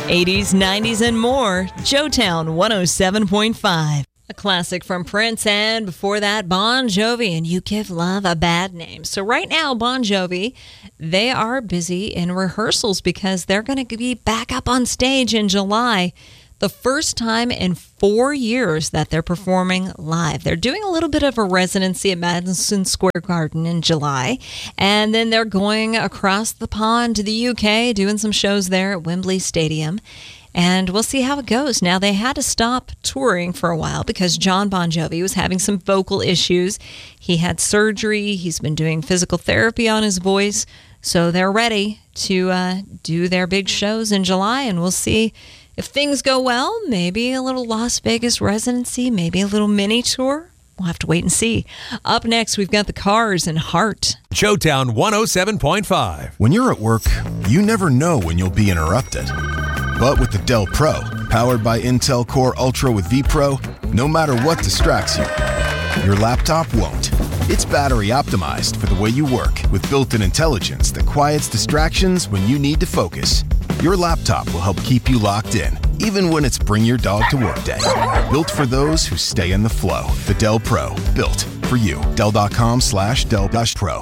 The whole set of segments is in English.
80s, 90s, and more. Joetown 107.5. A classic from Prince, and before that, Bon Jovi and You Give Love a Bad Name. So right now, Bon Jovi, they are busy in rehearsals because they're going to be back up on stage in July. The first time in 4 years that they're performing live. They're doing a little bit of a residency at Madison Square Garden in July, and then they're going across the pond to the UK, doing some shows there at Wembley Stadium. And we'll see how it goes. Now, they had to stop touring for a while because John Bon Jovi was having some vocal issues. He had surgery. He's been doing physical therapy on his voice. So they're ready to do their big shows in July, and we'll see if things go well. Maybe a little Las Vegas residency, maybe a little mini tour. We'll have to wait and see. Up next, we've got the Cars and Heart. Joetown 107.5. When you're at work, you never know when you'll be interrupted. But with the Dell Pro, powered by Intel Core Ultra with vPro, no matter what distracts you, your laptop won't. It's battery optimized for the way you work with built-in intelligence that quiets distractions when you need to focus. Your laptop will help keep you locked in, even when it's bring your dog to work day. Built for those who stay in the flow. The Dell Pro, built for you. Dell.com/Dell-Pro.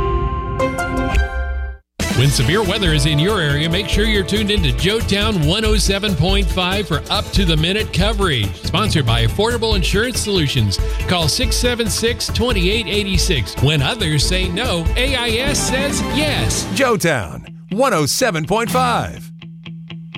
When severe weather is in your area, make sure you're tuned into Joetown 107.5 for up-to-the-minute coverage. Sponsored by Affordable Insurance Solutions. Call 676-2886. When others say no, AIS says yes. Joetown 107.5.